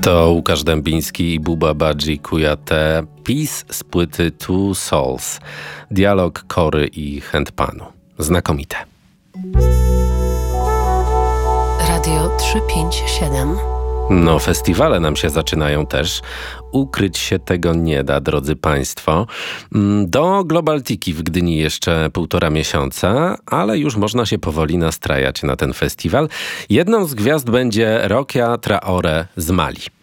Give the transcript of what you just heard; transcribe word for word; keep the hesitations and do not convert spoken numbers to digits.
To Łukasz Dębiński i Buba Badzi Kujate. Peace z płyty Two Souls. Dialog Kory i Handpanu. Znakomite. Radio trzysta pięćdziesiąt siedem. No, festiwale nam się zaczynają też. Ukryć się tego nie da, drodzy Państwo. Do Globaltiki w Gdyni jeszcze półtora miesiąca, ale już można się powoli nastrajać na ten festiwal. Jedną z gwiazd będzie Rokia Traore z Mali.